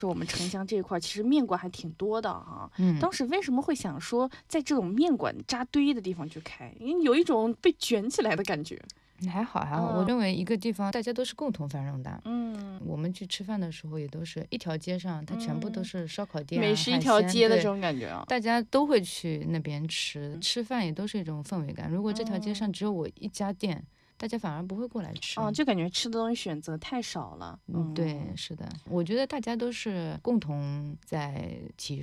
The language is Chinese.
说我们城乡这一块其实面馆还挺多的哈， 嗯， 当时为什么会想说在这种面馆扎堆的地方去开？因为有一种被卷起来的感觉。 还好还好，我认为一个地方大家都是共同繁荣的。 嗯， 我们去吃饭的时候也都是一条街上，它全部都是烧烤店美食一海鲜， 条街的这对， 种感觉啊。 大家都会去那边吃，吃饭也都是一种氛围感。如果这条街上只有我一家店，大家反而不会过来吃。 就感觉吃的东西选择太少了。 对，是的，我觉得大家都是共同在提